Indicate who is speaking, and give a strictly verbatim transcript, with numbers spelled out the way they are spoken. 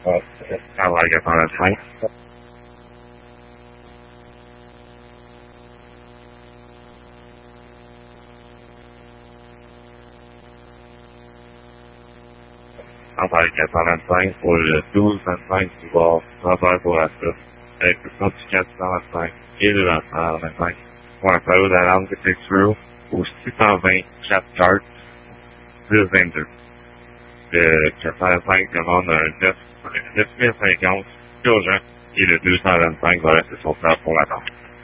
Speaker 1: Ouais, ça va, quatre cent vingt-cinq. On va quatre cent vingt-cinq pour le douze vingt-cinq du bord, cent pour la suite, avec le cent quatre cent vingt-cinq et le cent vingt-cinq. Pour un follow d'alarme que c'est true, au six cent vingt chat chart, plus vingt-deux. Le quatre cent vingt-cinq demande un neuf mille cinquante urgent et le deux cent vingt-cinq va rester sur place pour l'attendre.